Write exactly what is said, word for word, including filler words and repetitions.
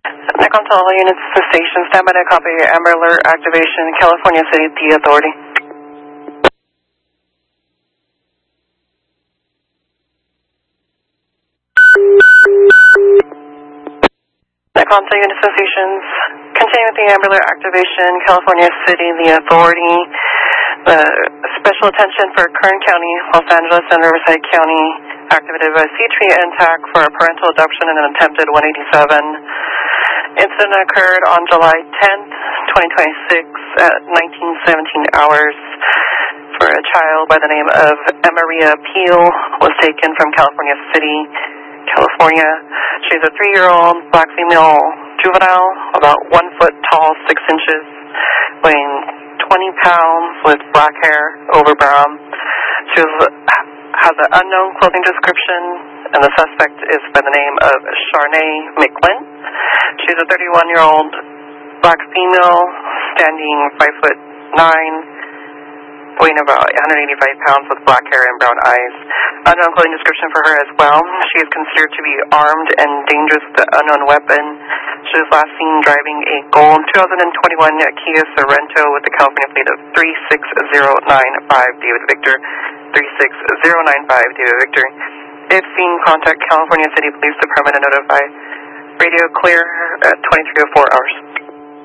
Nikon to all units to station. Stand by to copy Amber Alert activation. California City, the authority. Nikon to units to stations. Continue with the Amber Alert activation. California City, the authority. The special attention for Kern County, Los Angeles, and Riverside County. Activated by C-Tree N T A C for a parental adoption and an attempted one eighty-seven. Incident occurred on July tenth, twenty twenty-six at nineteen seventeen hours for a child by the name of Maria Peel was taken from California City, California. She's a three-year-old black female juvenile, about one foot tall, six inches, weighing twenty pounds with black hair over brown. She was, has an unknown clothing description, and the suspect is by the name of Sharnae McLinn. She's a thirty-one-year-old black female, standing five foot nine, weighing about one hundred eighty-five pounds with black hair and brown eyes. Unknown clothing description for her as well. She is considered to be armed and dangerous with an unknown weapon. She was last seen driving a gold two thousand twenty-one Kia Sorento with the California plate of three six zero nine five David Victor, three six zero nine five David Victor. If seen, contact California City Police Department and notify. Radio clear at twenty-three oh four hours.